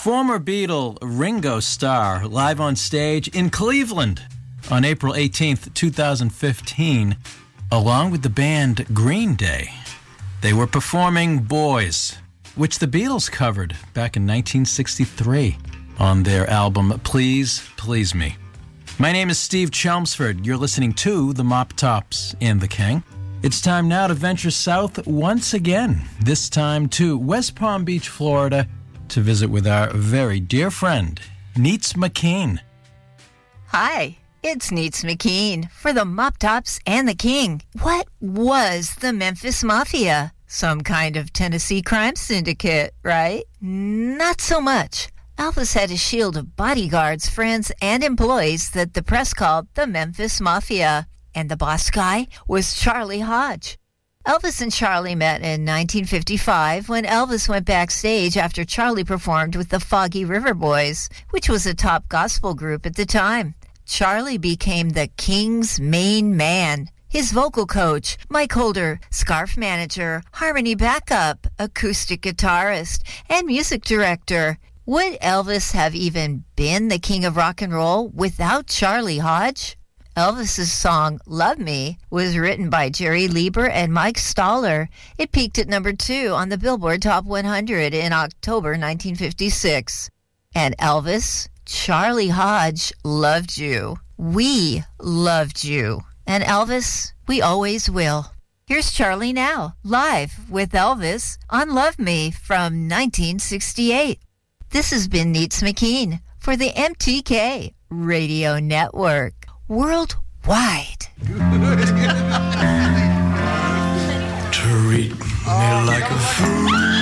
Former Beatle Ringo Starr live on stage in Cleveland on April 18th, 2015, along with the band Green Day. They were performing Boys, which the Beatles covered back in 1963 on their album Please, Please Me. My name is Steve Chelmsford. You're listening to the Mop Tops and the King. It's time now to venture south once again, this time to West Palm Beach, Florida, to visit with our very dear friend, Neets McKean. Hi, it's Neets McKean for the Mop Tops and the King. What was the Memphis Mafia? Some kind of Tennessee crime syndicate, right? Not so much. Elvis had a shield of bodyguards, friends, and employees that the press called the Memphis Mafia. And the boss guy was Charlie Hodge. Elvis and Charlie met in 1955 when Elvis went backstage after Charlie performed with the Foggy River Boys, which was a top gospel group at the time. Charlie became the King's main man. His vocal coach, Mike Holder, scarf manager, harmony backup, acoustic guitarist, and music director. Would Elvis have even been the king of rock and roll without Charlie Hodge? Elvis's song, Love Me, was written by Jerry Lieber and Mike Stoller. It peaked at number 2 on the Billboard Top 100 in October 1956. And Elvis, Charlie Hodge loved you. We loved you. And Elvis, we always will. Here's Charlie now, live with Elvis on Love Me from 1968. This has been Neets McKean for the MTK Radio Network. Worldwide. Treat me like a fool.